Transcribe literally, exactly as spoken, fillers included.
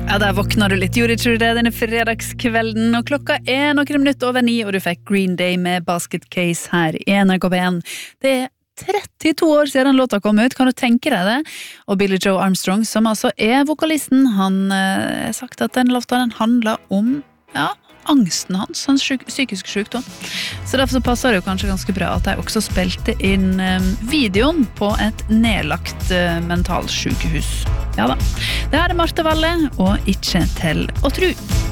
Ja, der våkner du litt, gjorde ikke du det denne fredagskvelden, og klokka er noen minutter over ni, og du fikk Green Day med Basket Case her i N R K P en. Det er trettito år siden låta kom ut, kan du tenke deg det? Og Billy Joe Armstrong, som altså er vokalisten, han eh, har sagt at den låta den handler om, ja, angsten hans, hans syk psykisk sykdom. Så derfor så passer det jo kanskje ganske bra at jeg også spilte inn um, videoen på et nedlagt uh, mentalsykehus. Ja da. Det her er Marte Valle, og ikke til å tro.